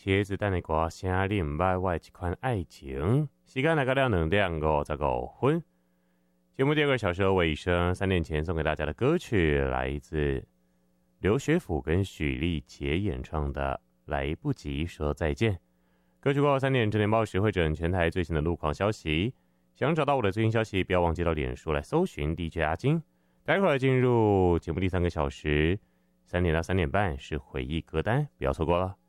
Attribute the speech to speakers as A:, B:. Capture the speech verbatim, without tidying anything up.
A: 茄子蛋的歌声你唔捌，我一款爱情。时间来到了两点五十五分。节目第二个小时的尾声，三点前送给大家的歌曲来自刘学府跟许丽杰演唱的《来不及说再见》。歌曲过后三点，整点报时会整全台最新的路况消息。想找到我的最新消息，不要忘记到脸书来搜寻 D J 阿金。待会儿进入节目第三个小时，三点到三点半是回忆歌单，不要错过了。